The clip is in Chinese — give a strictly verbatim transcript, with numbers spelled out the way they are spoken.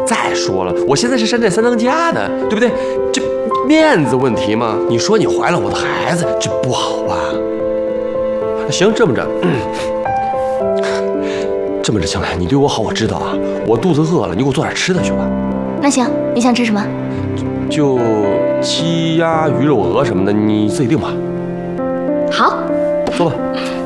再说了，我现在是山寨三当家的，对不对？这面子问题嘛。你说你怀了我的孩子，这不好吧？行，这么着，嗯、这么着，青兰，你对我好，我知道啊。我肚子饿了，你给我做点吃的去吧。 那行，你想吃什么？ 就鸡鸭鱼肉鹅什么的，你自己定吧。 好， 说吧。